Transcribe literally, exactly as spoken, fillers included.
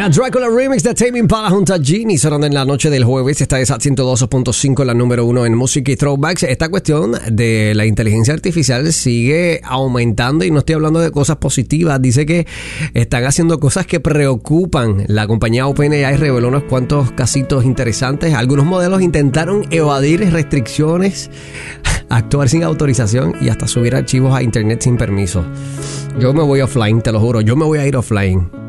Era Dracula Remix de Tame Impala junto a Genie, sonando en la noche del jueves. Esta es a ciento doce punto cinco, la número uno en música y throwbacks. Esta cuestión de la inteligencia artificial sigue aumentando y no estoy hablando de cosas positivas. Dice que están haciendo cosas que preocupan. La compañía OpenAI reveló unos cuantos casitos interesantes. Algunos modelos intentaron evadir restricciones, actuar sin autorización y hasta subir archivos a internet sin permiso. Yo me voy offline, te lo juro. Yo me voy a ir offline.